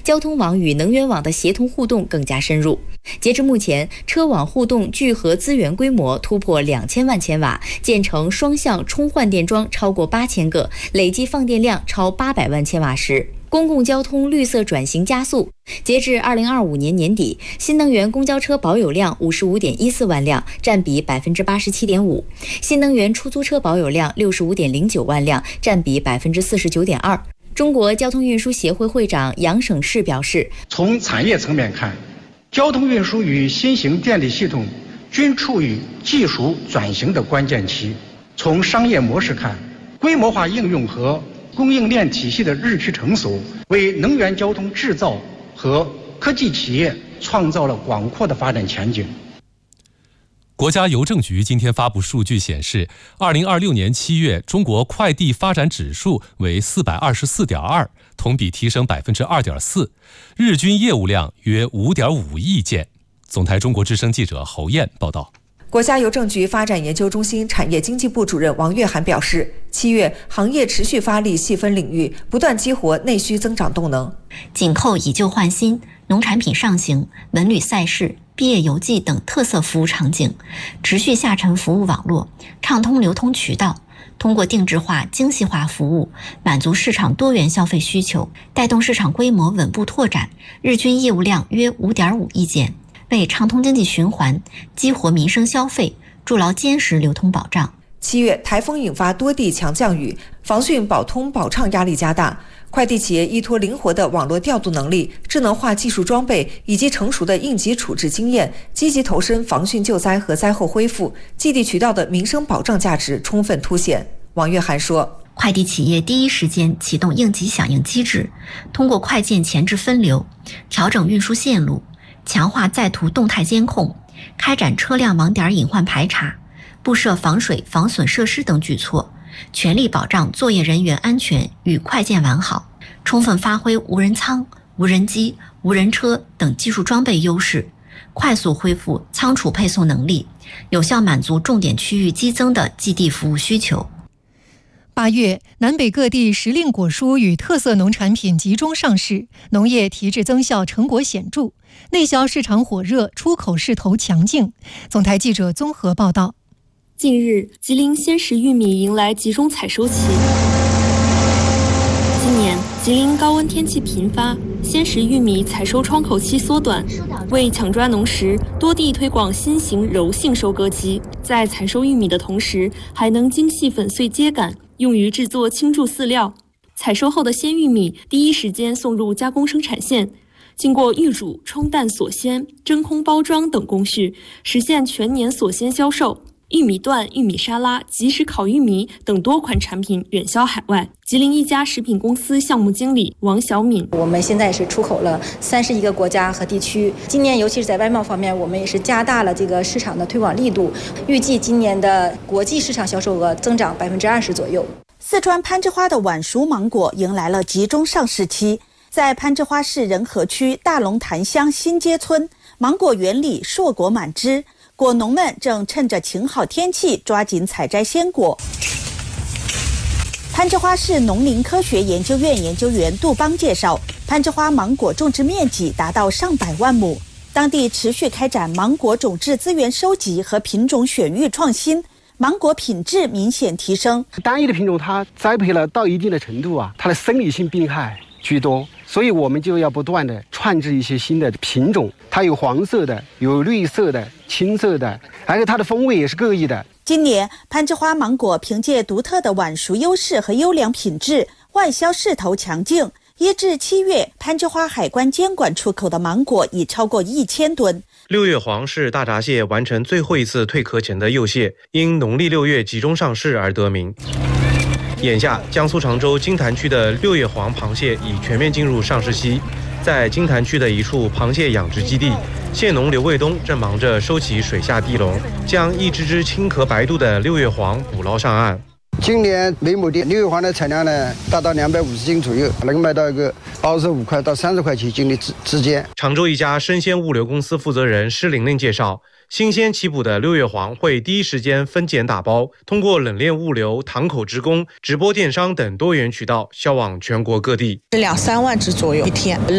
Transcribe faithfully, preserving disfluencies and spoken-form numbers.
交通网与能源网的协同互动更加深入。截至目前，车网互动聚合资源规模突破两千万千瓦，建成双向充换电桩超过八千个，累计放电量超八百万千瓦时。公共交通绿色转型加速。截至二零二五年年底，新能源公交车保有量五十五点一四万辆，占比百分之八十七点五；新能源出租车保有量六十五点零九万辆，占比百分之四十九点二。中国交通运输协会会长杨省士表示， 从产业层面看，交通运输与新型电力系统均处于技术转型的关键期。从商业模式看，规模化应用和供应链体系的日趋成熟，为能源交通制造和科技企业创造了广阔的发展前景。 国家邮政局今天发布数据显示，二零二六年七月，中国快递发展指数为四百二十四点二，同比提升百分之二点四，日均业务量约五点五亿件。总台中国之声记者侯燕报道。 国家邮政局发展研究中心产业经济部主任王月涵表示，七月行业持续发力细分领域，不断激活内需增长动能。 紧扣以旧换新、农产品上行、文旅赛事、毕业游记等特色服务场景，持续下沉服务网络，畅通流通渠道，通过定制化、精细化服务，满足市场多元消费需求，带动市场规模稳步拓展，日均业务量约五点五亿件。为畅通经济循环、激活民生消费筑牢坚实流通保障。 七月，台风引发多地强降雨，防汛保通保畅压力加大。快递企业依托灵活的网络调度能力、智能化技术装备以及成熟的应急处置经验，积极投身防汛救灾和灾后恢复，寄递渠道的民生保障价值充分凸显。王月涵说， 快递企业第一时间启动应急响应机制，通过快件前置分流、调整运输线路、强化在途动态监控，开展车辆网点隐患排查，布设防水防损设施等举措，全力保障作业人员安全与快件完好，充分发挥无人仓、无人机、无人车等技术装备优势，快速恢复仓储配送能力，有效满足重点区域激增的寄递服务需求。 八月，南北各地时令果蔬与特色农产品集中上市，农业提质增效成果显著，内销市场火热，出口势头强劲。总台记者综合报道。 近日，吉林鲜食玉米迎来集中采收期。今年，吉林高温天气频发，鲜食玉米采收窗口期缩短。为抢抓农时，多地推广新型柔性收割机，在采收玉米的同时，还能精细粉碎秸秆，用于制作青贮饲料。采收后的鲜玉米第一时间送入加工生产线，经过预煮、冲淡锁鲜、真空包装等工序，实现全年锁鲜销售。玉米段、玉米沙拉、即食烤玉米等多款产品远销海外。吉林一家食品公司项目经理王小敏： 我们现在是出口了三十一个国家和地区，今年尤其是在外贸方面，我们也是加大了这个市场的推广力度，预计今年的国际市场销售额增长百分之二十左右。 四川攀枝花的晚熟芒果迎来了集中上市期，在攀枝花市仁和区大龙潭乡新街村，芒果园里硕果满枝，果农们正趁着晴好天气抓紧采摘鲜果。攀枝花市农林科学研究院研究员杜邦介绍，攀枝花芒果种植面积达到上百万亩，当地持续开展芒果种质资源收集和品种选育创新，芒果品质明显提升。 单一的品种它栽培了到一定的程度啊，它的生理性病害居多，所以我们就要不断的创制一些新的品种，它有黄色的，有绿色的，青色的，而且它的风味也是各异的。 今年攀枝花芒果凭借独特的晚熟优势和优良品质，外销势头强劲。一至七月，攀枝花海关监管出口的芒果已超过一千吨。 六月黄是大闸蟹完成最后一次蜕壳前的幼蟹，因农历六月集中上市而得名。眼下，江苏常州金坛区的六月黄螃蟹已全面进入上市期。在金坛区的一处螃蟹养殖基地，蟹农刘卫东正忙着收起水下地笼，将一只只青壳白肚的六月黄捕捞上岸。 今年每亩地六月黄的产量呢，达到两百五十斤左右，能卖到一个二十五块到三十块钱斤的之之间。 常州一家生鲜物流公司负责人施玲玲介绍，新鲜起捕的六月黄会第一时间分拣打包，通过冷链物流、堂口职工、直播电商等多元渠道销往全国各地， 两三万只左右一天。